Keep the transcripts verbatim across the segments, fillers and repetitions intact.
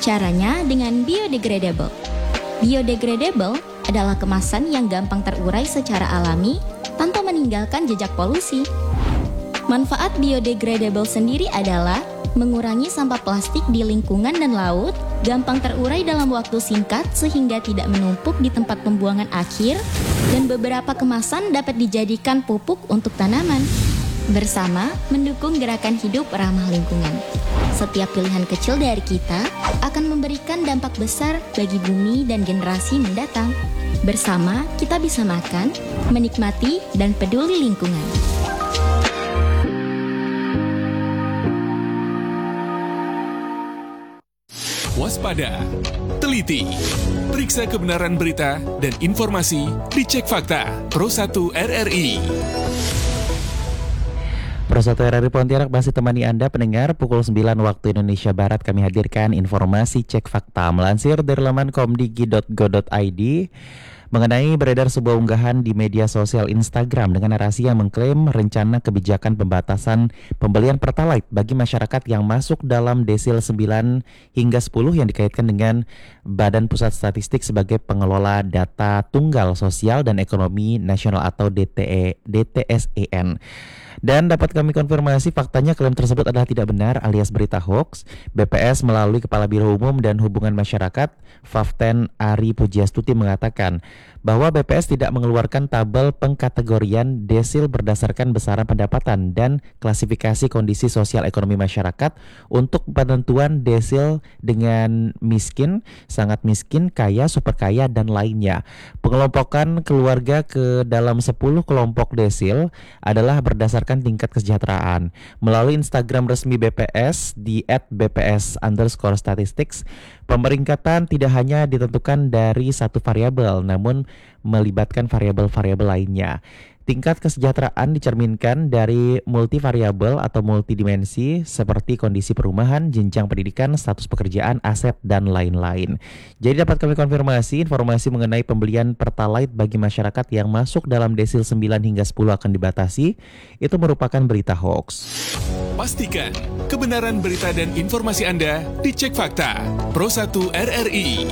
Caranya dengan biodegradable. Biodegradable adalah kemasan yang gampang terurai secara alami tanpa meninggalkan jejak polusi. Manfaat biodegradable sendiri adalah mengurangi sampah plastik di lingkungan dan laut, gampang terurai dalam waktu singkat sehingga tidak menumpuk di tempat pembuangan akhir, dan beberapa kemasan dapat dijadikan pupuk untuk tanaman. Bersama, mendukung gerakan hidup ramah lingkungan. Setiap pilihan kecil dari kita akan memberikan dampak besar bagi bumi dan generasi mendatang. Bersama, kita bisa makan, menikmati, dan peduli lingkungan. Waspada, teliti, periksa kebenaran berita dan informasi di Cek Fakta Pro satu R R I. Pro satu R R I Pontianak masih temani Anda pendengar. Pukul sembilan waktu Indonesia Barat kami hadirkan informasi Cek Fakta melansir dari laman komdigi dot go dot i d mengenai beredar sebuah unggahan di media sosial Instagram dengan narasi yang mengklaim rencana kebijakan pembatasan pembelian Pertalite bagi masyarakat yang masuk dalam desil sembilan hingga sepuluh yang dikaitkan dengan Badan Pusat Statistik sebagai pengelola data tunggal sosial dan ekonomi nasional atau D T E, D T S E N. Dan dapat kami konfirmasi faktanya klaim tersebut adalah tidak benar alias berita hoax. B P S melalui Kepala Biro Umum dan Hubungan Masyarakat Faften Ari Pujiastuti mengatakan bahwa B P S tidak mengeluarkan tabel pengkategorian desil berdasarkan besaran pendapatan dan klasifikasi kondisi sosial ekonomi masyarakat untuk penentuan desil dengan miskin, sangat miskin, kaya, super kaya, dan lainnya. Pengelompokan keluarga ke dalam sepuluh kelompok desil adalah berdasarkan tingkat kesejahteraan. Melalui Instagram resmi B P S di et b p s underscore statistics, pemeringkatan tidak hanya ditentukan dari satu variabel, namun melibatkan variabel-variabel lainnya. Tingkat kesejahteraan dicerminkan dari multivariabel atau multidimensi seperti kondisi perumahan, jenjang pendidikan, status pekerjaan, aset, dan lain-lain. Jadi dapat kami konfirmasi informasi mengenai pembelian Pertalite bagi masyarakat yang masuk dalam desil sembilan hingga sepuluh akan dibatasi, itu merupakan berita hoax. Pastikan kebenaran berita dan informasi Anda di Cek Fakta Pro satu R R I.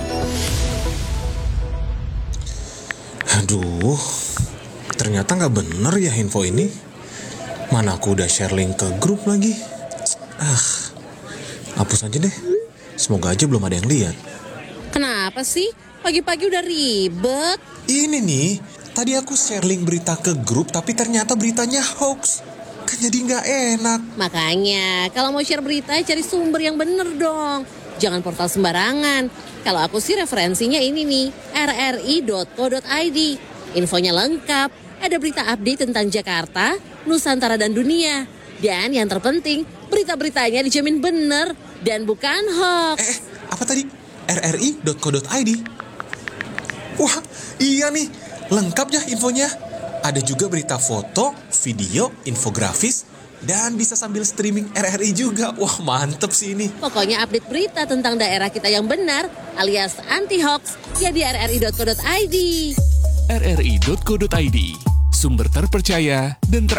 Aduh, ternyata nggak bener ya info ini. Mana aku udah share link ke grup lagi. Ah, hapus aja deh. Semoga aja belum ada yang lihat. Kenapa sih? Pagi-pagi udah ribet. Ini nih, tadi aku share link berita ke grup tapi ternyata beritanya hoax. Kan jadi nggak enak. Makanya, kalau mau share berita cari sumber yang bener dong. Jangan portal sembarangan. Kalau aku sih referensinya ini nih, r r i dot co dot i d. Infonya lengkap, ada berita update tentang Jakarta, Nusantara, dan dunia. Dan yang terpenting, berita-beritanya dijamin benar dan bukan hoax. Eh, apa tadi? r r i dot co dot i d. Wah, iya nih, lengkap ya infonya. Ada juga berita foto, video, infografis, dan bisa sambil streaming R R I juga. Wah, mantep sih ini. Pokoknya update berita tentang daerah kita yang benar alias anti-hoax ya di r r i dot co dot i d. r r i dot co dot i d, sumber terpercaya dan terupdate.